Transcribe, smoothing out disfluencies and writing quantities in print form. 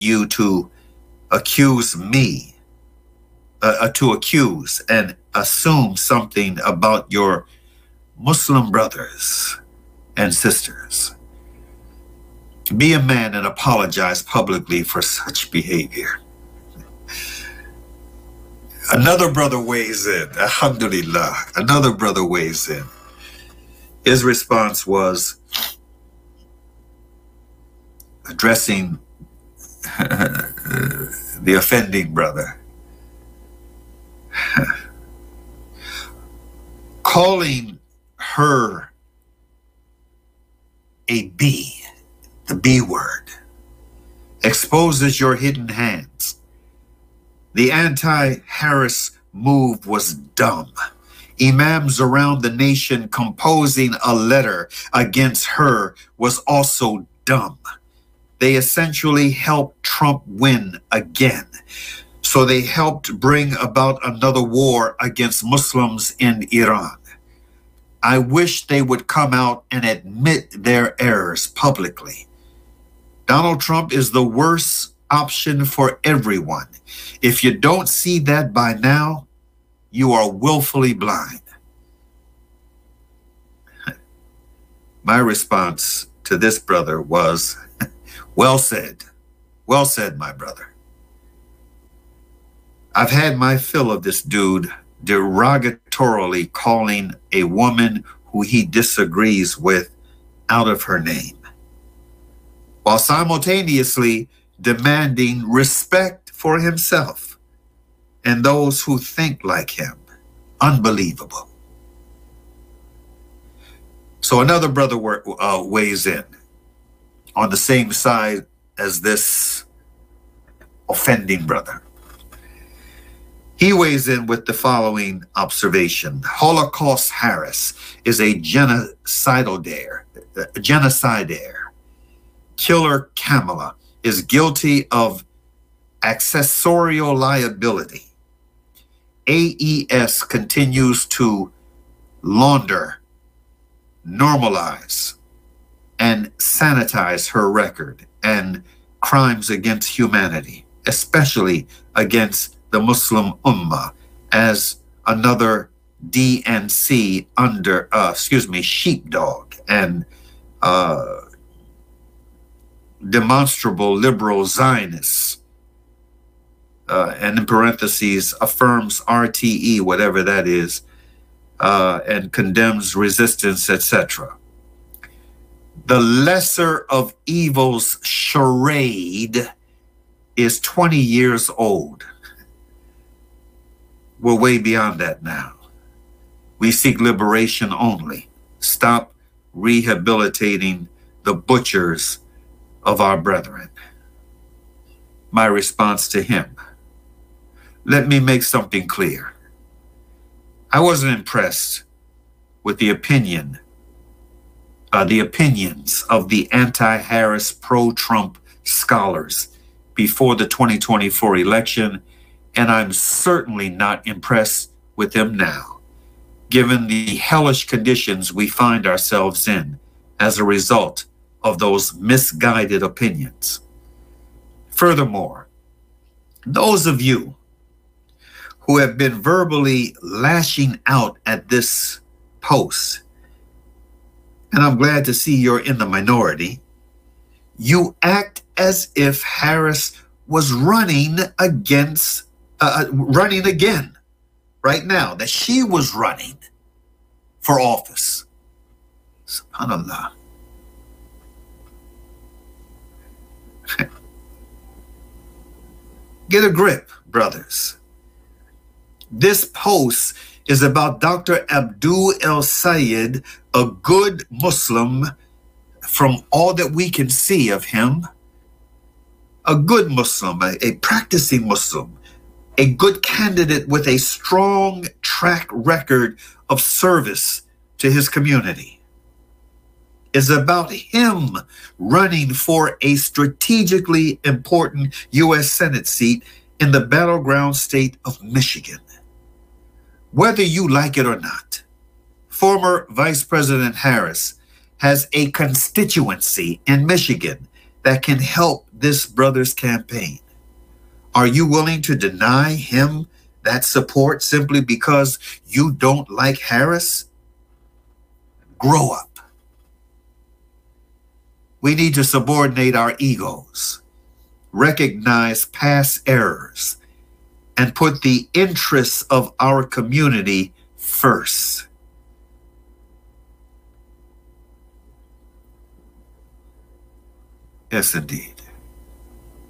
you to accuse me, to accuse and assume something about your Muslim brothers and sisters. Be a man and apologize publicly for such behavior. Another brother weighs in. Alhamdulillah. Another brother weighs in. His response was addressing the offending brother, calling her a B, the B word, exposes your hidden hands. The anti-Harris move was dumb. Imams around the nation composing a letter against her was also dumb. They essentially helped Trump win again. So they helped bring about another war against Muslims in Iran. I wish they would come out and admit their errors publicly. Donald Trump is the worst option for everyone. If you don't see that by now, you are willfully blind. My response to this brother was, well said. Well said, my brother. I've had my fill of this dude derogatorily calling a woman who he disagrees with out of her name, while simultaneously demanding respect for himself and those who think like him. Unbelievable. So another brother weighs in on the same side as this offending brother. He weighs in with the following observation. Holocaust Harris is a genocidaire. Killer Kamala is guilty of accessorial liability. AES continues to launder, normalize, and sanitize her record and crimes against humanity, especially against the Muslim Ummah, as another DNC sheepdog and demonstrable liberal Zionists, and in parentheses, affirms RTE, whatever that is, and condemns resistance, etc. The lesser of evils charade is 20 years old. We're way beyond that now. We seek liberation only. Stop rehabilitating the butchers of our brethren. My response to him: let me make something clear. I wasn't impressed with the opinions of the anti-Harris, pro-Trump scholars before the 2024 election, and I'm certainly not impressed with them now, given the hellish conditions we find ourselves in as a result of those misguided opinions. Furthermore, those of you who have been verbally lashing out at this post, and I'm glad to see you're in the minority, you act as if Harris was running again right now, that she was running for office. SubhanAllah. Get a grip, brothers. This post is about Dr. Abdul El-Sayed, a good Muslim from all that we can see of him, a good Muslim, a practicing Muslim, a good candidate with a strong track record of service to his community. Is about him running for a strategically important U.S. Senate seat in the battleground state of Michigan. Whether you like it or not, former Vice President Harris has a constituency in Michigan that can help this brother's campaign? Are you willing to deny him that support simply because you don't like Harris? Grow up. We need to subordinate our egos, recognize past errors, and put the interests of our community first. Yes, indeed.